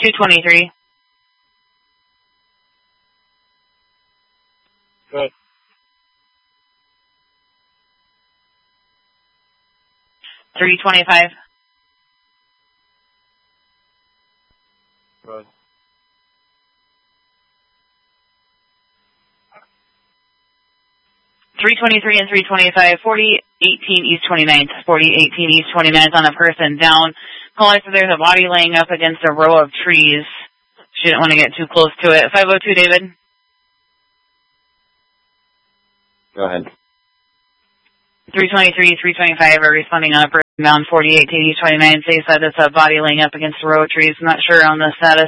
223. Good. 325. Good. 323 and 325, 4018 East 29th, 4018 East 29th on a person down. Caller said there's a body laying up against a row of trees. She didn't want to get too close to it. 502, David. Go ahead. 323, 325 are responding on a person down, 4018 East 29th. They said it's a body laying up against a row of trees. I'm not sure on the status.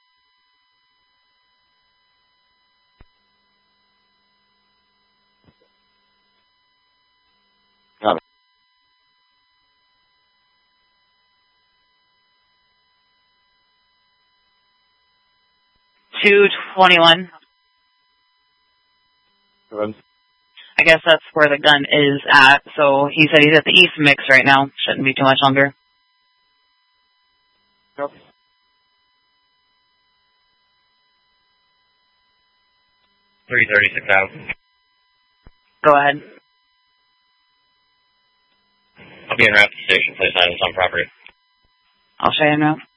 Got it. $221. Good. I guess that's where the gun is at. So he said he's at the East Mix right now. Shouldn't be too much longer. Nope. 336 out. Go ahead. I'll be en route to the station. Place items on property. I'll show you now.